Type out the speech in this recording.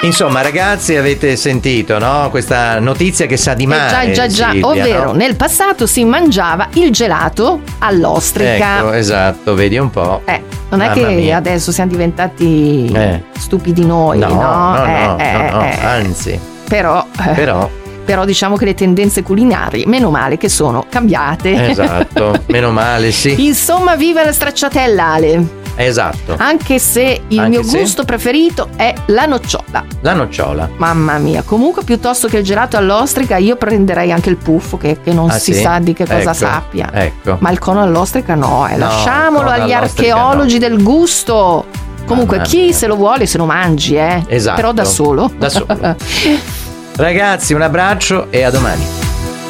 Insomma, ragazzi, avete sentito, no? Questa notizia che sa di male. Già, Silvia, ovvero no? nel passato si mangiava il gelato all'ostrica. Ecco, esatto, vedi un po'. Non è Mamma che mia. adesso siamo diventati stupidi noi, no? No, anzi. Però diciamo che le tendenze culinarie, meno male che sono cambiate. Esatto, meno male, sì. Insomma, viva la stracciatella, Ale. Esatto. Anche se il mio gusto preferito è la nocciola. La nocciola. Mamma mia, comunque piuttosto che il gelato all'ostrica io prenderei anche il puffo che non si sa di che cosa sappia. Ecco. Ma il cono all'ostrica no, lasciamolo agli archeologi del gusto. Comunque chi se lo vuole se lo mangi, Esatto. però da solo. Ragazzi, un abbraccio e a domani.